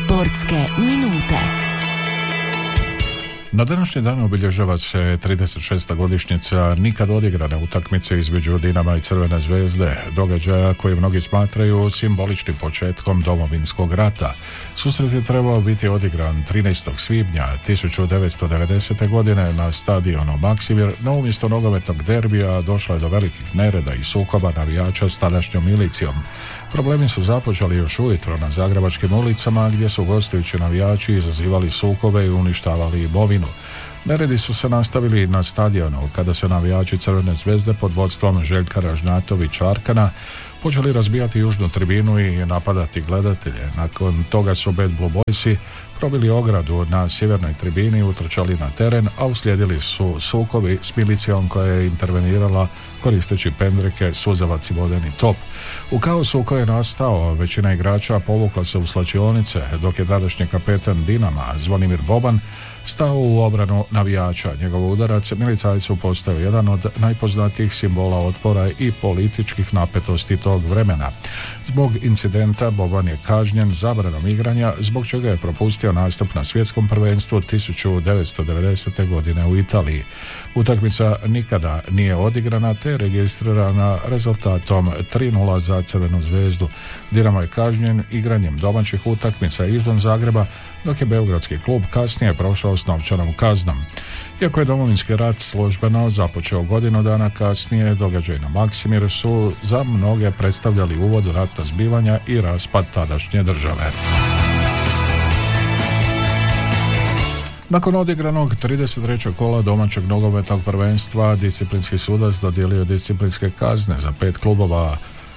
Sportske minute. Na današnji dan obilježava se 36. godišnjica nikad odigrane utakmice između Dinama i Crvene zvezde, događaja koji mnogi smatraju simboličnim početkom Domovinskog rata. Susret je trebao biti odigran 13. svibnja 1990. godine na stadionu Maksimir, no umjesto nogometnog derbija došlo je do velikih nereda i sukoba navijača s tadašnjom milicijom. Problemi su započeli još ujutro na zagrebačkim ulicama, gdje su gostujući navijači izazivali sukobe i uništavali imovinu. Neredi su se nastavili na stadionu kada se navijači Crvene zvezde pod vodstvom Željka Ražnatovića Arkana počeli razbijati južnu tribinu i napadati gledatelje. Nakon toga su Bad Blue Boysi probili ogradu na sjevernoj tribini, utrčali na teren, a uslijedili su sukobi s milicijom koja je intervenirala koristeći pendreke, suzavac i vodeni top. U kaosu koji je nastao, većina igrača povukla se u slačionice, dok je tadašnji kapetan Dinama Zvonimir Boban stao u obranu navijača. Njegov udarac milicajcu postao jedan od najpoznatijih simbola otpora i političkih napetosti tog vremena. Zbog incidenta Boban je kažnjen zabranom igranja, zbog čega je propustio nastup na svjetskom prvenstvu 1990. godine u Italiji. Utakmica nikada nije odigrana te je registrirana rezultatom 3:0 za Crvenu zvezdu. Dinamo je kažnjen igranjem domaćih utakmica izvan Zagreba, dok je beogradski klub kasnije prošao s novčanom kaznom. Iako je Domovinski rat službeno započeo godinu dana kasnije, događaj na Maksimiru su za mnoge predstavljali uvod u ratna zbivanja i raspad tadašnje države. Nakon odigranog 33. kola domaćeg nogometnog prvenstva, disciplinski sudac dodijelio disciplinske kazne za 5 klubova.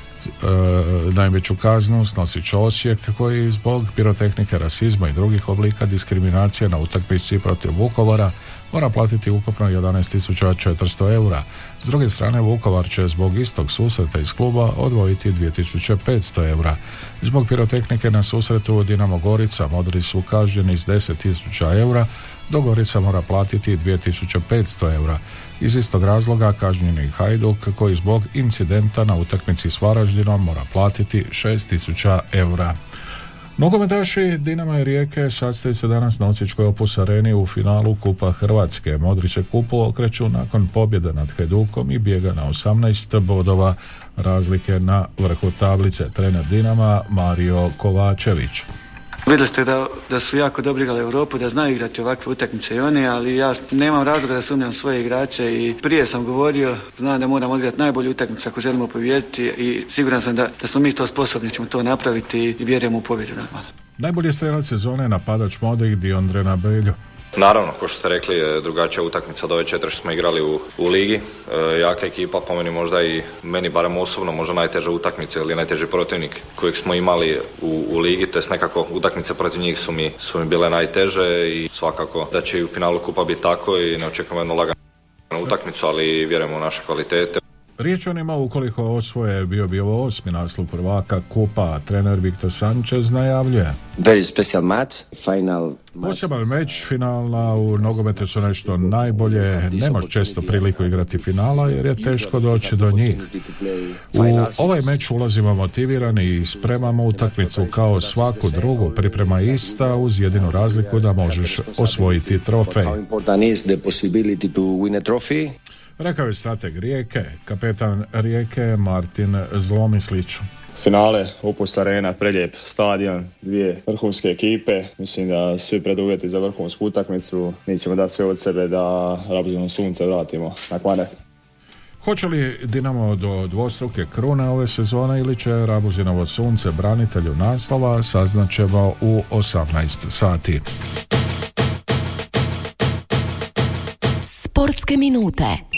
Najveću kaznu snosi Osijek, koji zbog pirotehnike, rasizma i drugih oblika diskriminacije na utakmici protiv Vukovara mora platiti ukupno 11.400 eura. S druge strane, Vukovar će zbog istog susreta iz kluba odvojiti 2.500 eura. Zbog pirotehnike na susretu Dinamo Gorica modri su kažnjeni s 10.000 eura, dok Gorica mora platiti 2.500 eura. Iz istog razloga kažnjeni Hajduk, koji zbog incidenta na utakmici s Varaždinom mora platiti 6.000 eura. Nogometaši Dinama i Rijeke sastaju se danas na Osječkoj Opus areni u finalu Kupa Hrvatske. Modri se kupu okreću nakon pobjede nad Hajdukom i bijega na 18 bodova razlike na vrhu tablice. Trener Dinama Mario Kovačević. Vidjeli ste da su jako dobro igrali Europu, da znaju igrati ovakve utakmice i oni, ali ja nemam razloga da sumnjam svoje igrače i prije sam govorio, znam da moramo odigrati najbolju utakmicu ako želimo pobijediti i siguran sam da smo mi to sposobni, ćemo to napraviti i vjerujemo u pobjedu normalno. Najbolji strelac sezone napadač Modrić Diondre na Belju. Naravno, kao što ste rekli, drugačija utakmica od ove 4 što smo igrali u ligi. Jaka ekipa, po meni možda i meni barem osobno možda najteža utakmica ili najteži protivnik kojeg smo imali u ligi, to jest nekako utakmice protiv njih su mi bile najteže i svakako da će i u finalu kupa biti tako i ne očekujemo jednu laganu utakmicu, ali vjerujemo u naše kvalitete. Riječanima ukoliko osvoje bio bi ovo 8. naslov prvaka kupa, trener Viktor Sanchez najavljuje. Very special match, final. Poseban meč, finalna u nogometu su nešto najbolje, nemaš često priliku igrati finala jer je teško doći do njih. U ovaj meč ulazimo motivirani i spremamo utakmicu kao svaku drugu, priprema ista uz jedinu razliku da možeš osvojiti trofej. Rekao je strateg Rijeke, kapetan Rijeke Martin Zlomislić. Finale, Opus arena, prelijep stadion, dvije vrhunske ekipe. Mislim da svi preduvjeti za vrhunsku utakmicu. Mi ćemo dati sve od sebe da Rabuzino sunce vratimo na kvadrat. Hoće li Dinamo do dvostruke krune ove sezone ili će Rabuzinovo sunce branitelju naslova, saznaćemo u 18 sati. Sportske minute.